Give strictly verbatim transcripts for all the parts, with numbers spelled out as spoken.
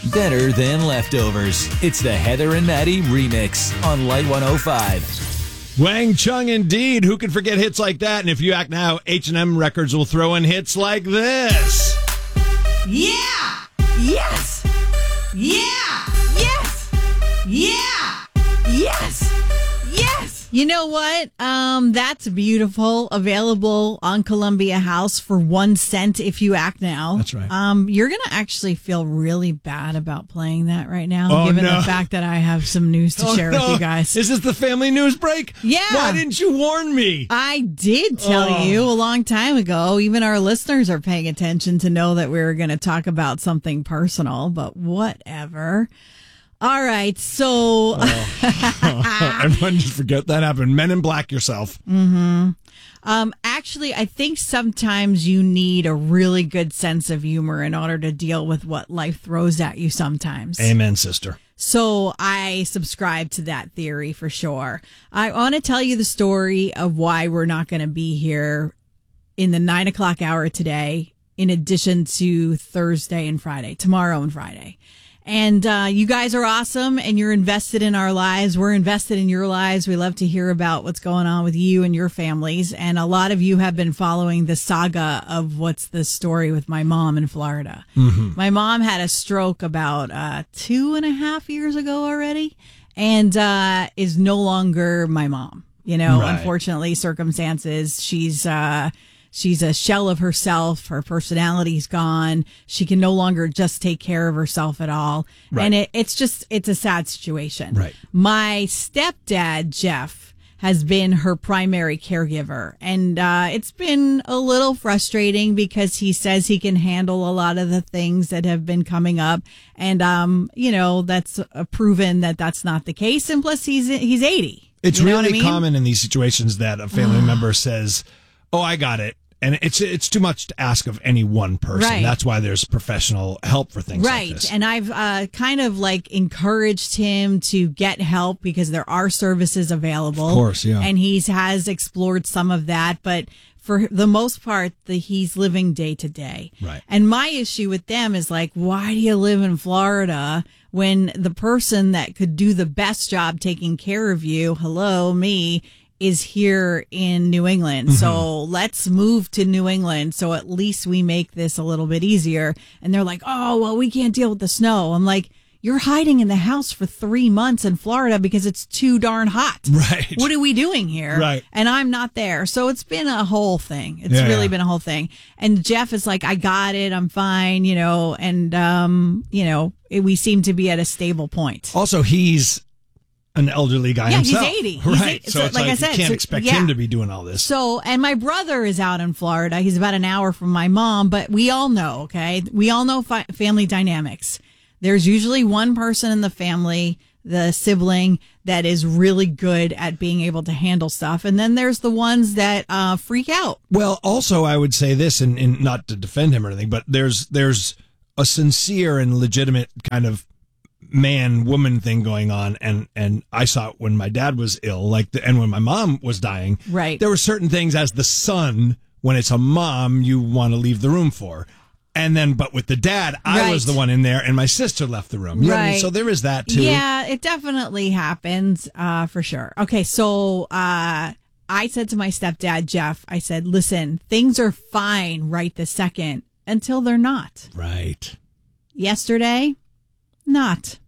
better than leftovers. It's the Heather and Maddie remix on Light one oh five. Wang Chung indeed. Who can forget hits like that? And if you act now, H and M Records will throw in hits like this. Yeah! Yes! Yeah! Yes! Yeah! Yes! Yes! You know what? Um, that's beautiful. Available on Columbia House for one cent if you act now. That's right. Um, you're going to actually feel really bad about playing that right now, Oh, given no. the fact that I have some news to Oh, share no. with you guys. Is this the family news break? Yeah. Why didn't you warn me? I did tell Oh. you a long time ago. Even our listeners are paying attention to know that we were going to talk about something personal, but whatever. All right, so Everyone just forget that happened. Men in Black yourself. mm-hmm. um, actually, I think sometimes you need a really good sense of humor in order to deal with what life throws at you sometimes. Amen, sister. So I subscribe to that theory for sure. I want to tell you the story of why we're not going to be here in the nine o'clock hour today, in addition to Thursday and Friday, tomorrow and Friday. And uh, you guys are awesome, and you're invested in our lives. We're invested in your lives. We love to hear about what's going on with you and your families. And a lot of you have been following the saga of what's the story with my mom in Florida. Mm-hmm. My mom had a stroke about uh, two and a half years ago already, and uh, is no longer my mom. You know, Right. unfortunately, circumstances. She's uh, she's a shell of herself. Her personality's gone. She can no longer just take care of herself at all. Right. And it, it's just, it's a sad situation. Right. My stepdad, Jeff, has been her primary caregiver. And uh, it's been a little frustrating because he says he can handle a lot of the things that have been coming up. And, um, you know, that's uh, proven that that's not the case. And plus, he's he's eighty. It's You know really what I mean? common in these situations that a family member says, "Oh, I got it." And it's it's too much to ask of any one person. Right. That's why there's professional help for things Right. like this. And I've uh, kind of like encouraged him to get help because there are services available. Of course, yeah. And he has explored some of that. But for the most part, the, he's living day to day. Right. And my issue with them is like, why do you live in Florida when the person that could do the best job taking care of you, hello, me, is here in New England. Mm-hmm. So let's move to New England. So at least we make this a little bit easier. And they're like, oh, well, we can't deal with the snow. I'm like, you're hiding in the house for three months in Florida because it's too darn hot. Right. What are we doing here? Right. And I'm not there. So it's been a whole thing. It's Yeah, really yeah. been a whole thing. And Jeff is like, I got it. I'm fine, you know, and, um, you know, it, we seem to be at a stable point. Also, he's an elderly guy Yeah, he's himself. eighty. He's Right. eight- So so it's like like, I said, you can't so- expect yeah. him to be doing all this. So, and my brother is out in Florida. He's about an hour from my mom, but we all know, okay? We all know fi- family dynamics. There's usually one person in the family, the sibling, that is really good at being able to handle stuff. And then there's the ones that uh, freak out. Well, also, I would say this, and, and not to defend him or anything, but there's there's a sincere and legitimate kind of man woman thing going on, and and I saw it when my dad was ill, like the, and when my mom was dying. Right. There were certain things as the son, when it's a mom, you want to leave the room for. And then, but with the dad, I Right. was the one in there, and my sister left the room. You know what I mean? Right. So there is that too. Yeah, it definitely happens uh, for sure. Okay, so uh, I said to my stepdad, Jeff, I said, listen, things are fine right this second until they're not. Right. Yesterday, not.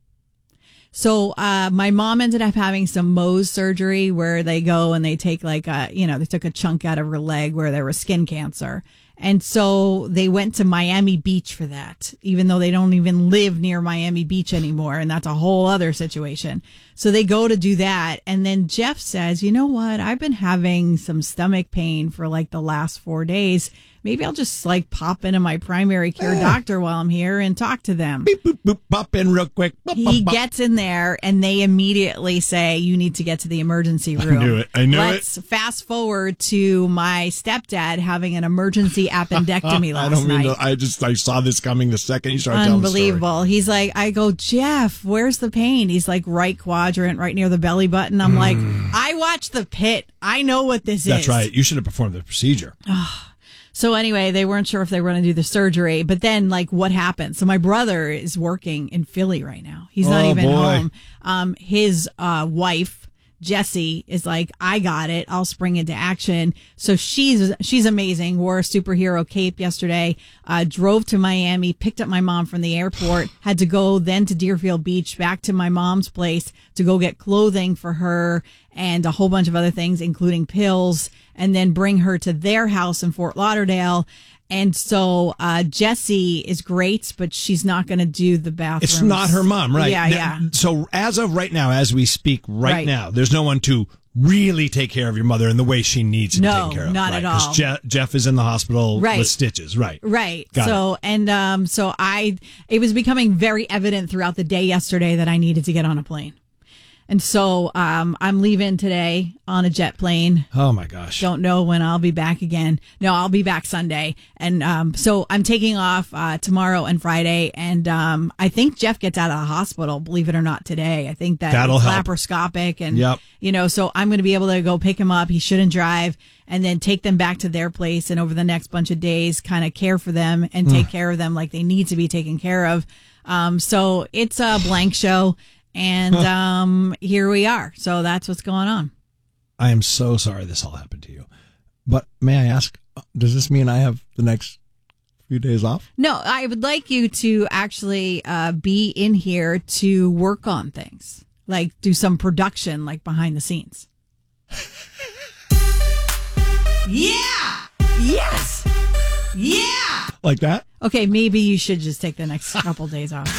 So uh, my mom ended up having some Mohs surgery where they go and they take like a, you know, they took a chunk out of her leg where there was skin cancer. And so they went to Miami Beach for that, even though they don't even live near Miami Beach anymore. And that's a whole other situation. So they go to do that. And then Jeff says, you know what? I've been having some stomach pain for like the last four days. Maybe I'll just like pop into my primary care doctor while I'm here and talk to them. Beep, boop, boop, pop in real quick. Bop, He bop, bop. gets in there and they immediately say, you need to get to the emergency room. knew it. I knew it. Let's fast forward to my stepdad having an emergency appendectomy last I don't mean night. to, I just I saw this coming the second you started telling the story. Unbelievable. He's like, I go, Jeff, where's the pain? He's like, right quadrant, right near the belly button. I'm like, I watched The Pit. I know what this That's is. right. You should have performed the procedure. So anyway, they weren't sure if they were going to do the surgery. But then, like, what happened? So my brother is working in Philly right now. He's not Oh, even boy. home. Um, his uh, wife, Jessie, is like, I got it. I'll spring into action. So she's she's amazing. Wore a superhero cape yesterday. Uh, drove to Miami, picked up my mom from the airport. Had to go then to Deerfield Beach, back to my mom's place to go get clothing for her and a whole bunch of other things, including pills, and then bring her to their house in Fort Lauderdale. And so uh, Jessie is great, but she's not going to do the bathrooms. It's not her mom, right? Yeah, Now, yeah. So as of right now, as we speak right, Right. now, there's no one to really take care of your mother in the way she needs to be No, taken care of. not right? at 'Cause all. Je- Jeff is in the hospital Right. with stitches, right? Right. Got so, and um, so I, it was becoming very evident throughout the day yesterday that I needed to get on a plane. And so um, I'm leaving today on a jet plane. Oh my gosh. Don't know when I'll be back again. No, I'll be back Sunday. And um, so I'm taking off uh, tomorrow and Friday. And um, I think Jeff gets out of the hospital, believe it or not, today. I think that That'll it's help. laparoscopic. And, Yep. you know, so I'm going to be able to go pick him up. He shouldn't drive. And then take them back to their place. And over the next bunch of days, kind of care for them and Hmm. take care of them like they need to be taken care of. Um, so it's a blank show. And um, here we are. So that's what's going on. I am so sorry this all happened to you. But may I ask, does this mean I have the next few days off? No, I would like you to actually uh, be in here to work on things, like do some production, like behind the scenes. Yeah! Yes! Yeah! Like that? Okay, maybe you should just take the next couple days off.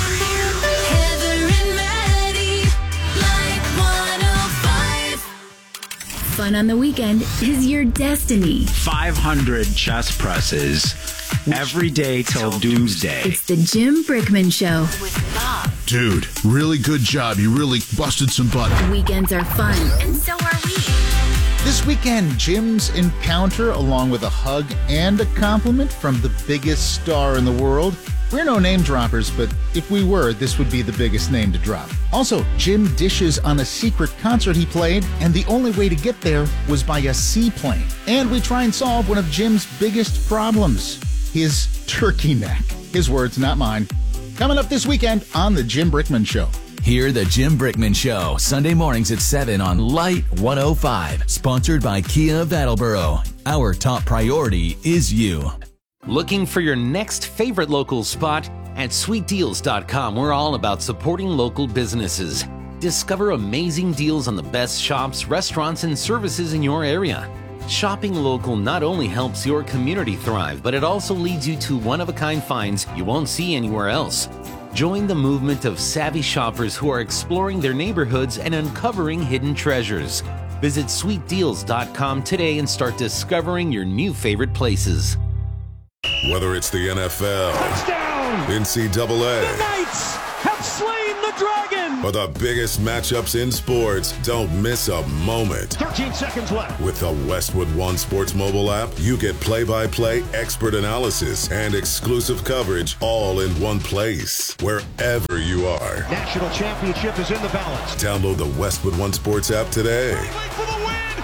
Heather and Maddie, like one oh five. Fun on the weekend is your destiny. five hundred chest presses every day till doomsday. It's the Jim Brickman Show. With Bob. Dude, really good job. You really busted some butt. Weekends are fun, And so are we. This weekend, Jim's encounter, along with a hug and a compliment from the biggest star in the world. We're no name droppers, but if we were, this would be the biggest name to drop. Also, Jim dishes on a secret concert he played, and the only way to get there was by a seaplane. And we try and solve one of Jim's biggest problems, his turkey neck. His words, not mine. Coming up this weekend on The Jim Brickman Show. Hear the Jim Brickman Show, Sunday mornings at seven on Light one oh five. Sponsored by Kia of Attleboro. Our top priority is you. Looking for your next favorite local spot? At sweet deals dot com, we're all about supporting local businesses. Discover amazing deals on the best shops, restaurants, and services in your area. Shopping local not only helps your community thrive, but it also leads you to one-of-a-kind finds you won't see anywhere else. Join the movement of savvy shoppers who are exploring their neighborhoods and uncovering hidden treasures. Visit sweet deals dot com today and start discovering your new favorite places. Whether it's the N F L, Touchdown! N C double A, The Knights have slain the dragon! or the biggest matchups in sports, don't miss a moment. thirteen seconds left. With the Westwood One Sports mobile app, you get play-by-play expert analysis and exclusive coverage all in one place, wherever you are. National championship is in the balance. Download the Westwood One Sports app today. For the win!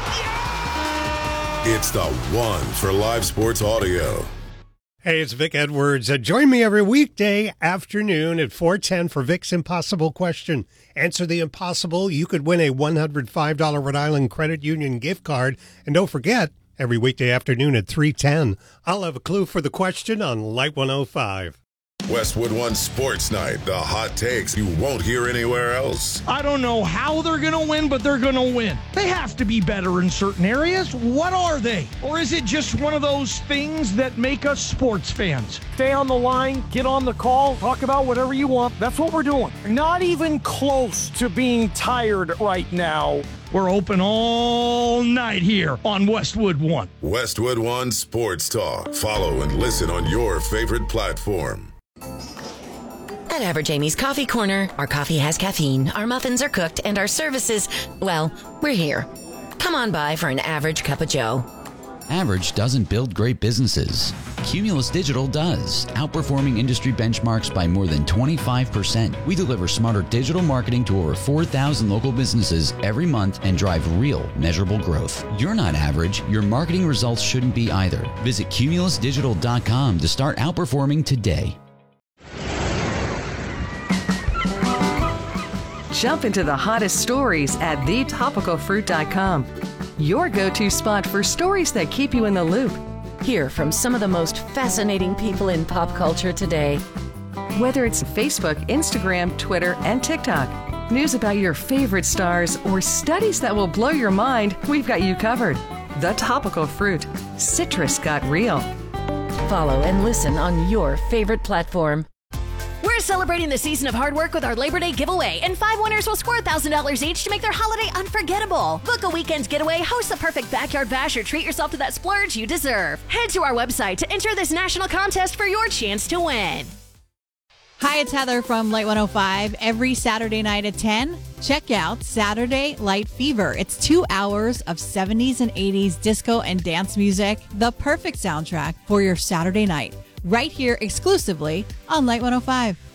Yeah! It's the one for live sports audio. Hey, it's Vic Edwards. Uh, join me every weekday afternoon at four ten for Vic's Impossible Question. Answer the impossible. You could win a one hundred five dollars Rhode Island Credit Union gift card. And don't forget, every weekday afternoon at three ten, I'll have a clue for the question on Light one oh five. Westwood One Sports Night, the hot takes you won't hear anywhere else. I don't know how they're going to win, but they're going to win. They have to be better in certain areas. What are they? Or is it just one of those things that make us sports fans? Stay on the line, get on the call, talk about whatever you want. That's what we're doing. Not even close to being tired right now. We're open all night here on Westwood One. Westwood One Sports Talk. Follow and listen on your favorite platform. At Average Amy's Coffee Corner, our coffee has caffeine, our muffins are cooked, and our services, well, we're here. Come on by for an average cup of joe. Average doesn't build great businesses. Cumulus Digital does, outperforming industry benchmarks by more than twenty-five percent. We deliver smarter digital marketing to over four thousand local businesses every month and drive real, measurable growth. You're not average. Your marketing results shouldn't be either. Visit cumulus digital dot com to start outperforming today. Jump into the hottest stories at the topical fruit dot com. Your go-to spot for stories that keep you in the loop. Hear from some of the most fascinating people in pop culture today. Whether it's Facebook, Instagram, Twitter, and TikTok, news about your favorite stars, or studies that will blow your mind, we've got you covered. The Topical Fruit. Citrus got real. Follow and listen on your favorite platform. We're celebrating the season of hard work with our Labor Day giveaway, and five winners will score one thousand dollars each to make their holiday unforgettable. Book a weekend's getaway, host the perfect backyard bash, or treat yourself to that splurge you deserve. Head to our website to enter this national contest for your chance to win. Hi, it's Heather from Light one oh five. Every Saturday night at ten, check out Saturday Light Fever. It's two hours of seventies and eighties disco and dance music, the perfect soundtrack for your Saturday night. Right here exclusively on Light one oh five.